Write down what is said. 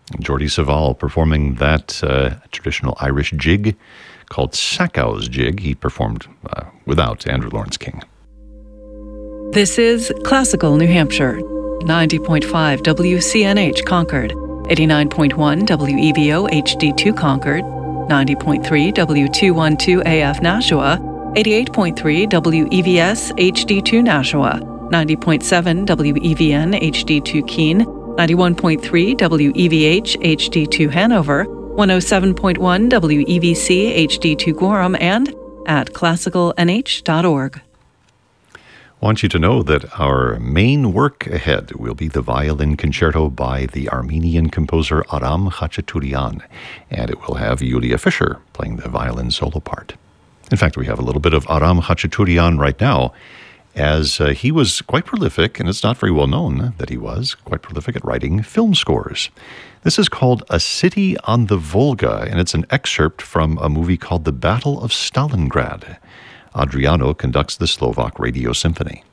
Jordi Savall performing that traditional Irish jig called Sakow's Jig. He performed without Andrew Lawrence King. This is Classical New Hampshire, 90.5 WCNH Concord, 89.1 WEVO HD2 Concord, 90.3 W212 AF Nashua, 88.3 WEVS HD2 Nashua, 90.7 WEVN HD2 Keene, 91.3 WEVH HD2 Hanover, 107.1 WEVC HD2 Gorham, and at classicalnh.org. I want you to know that our main work ahead will be the violin concerto by the Armenian composer Aram Khachaturian, and it will have Yulia Fischer playing the violin solo part. In fact, we have a little bit of Aram Khachaturian right now, as he was quite prolific, and it's not very well known that he was quite prolific at writing film scores. This is called A City on the Volga, and it's an excerpt from a movie called The Battle of Stalingrad. Adriano conducts the Slovak Radio Symphony.